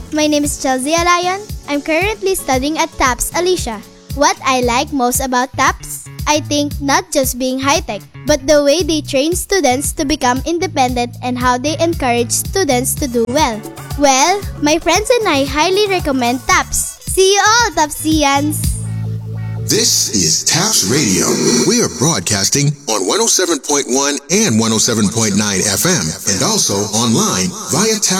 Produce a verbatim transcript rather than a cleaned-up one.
my name is Chelsea Alayon. I'm currently studying at TAPS Alicia. What I like most about TAPS? I think not just being high-tech, but the way they train students to become independent and how they encourage students to do well. Well, my friends and I highly recommend TAPS. See you all, TAPSians! This is TAPS Radio. We are broadcasting on one oh seven point one and one oh seven point nine F M and also online via TAPS.